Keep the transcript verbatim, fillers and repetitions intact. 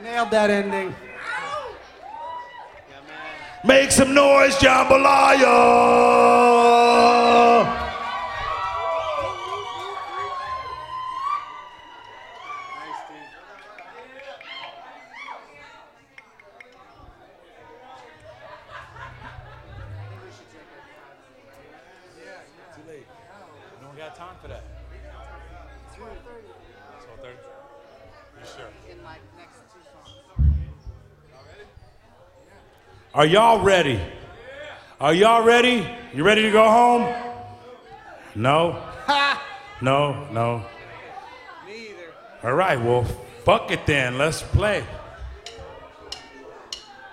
Nailed that ending. Make some noise, jambalaya! Too late. We don't got time for that. twelve thirty. You sure? In my next two songs. Are y'all ready? Are y'all ready? You ready to go home? No? No, no. Me either. All right, well, fuck it then. Let's play.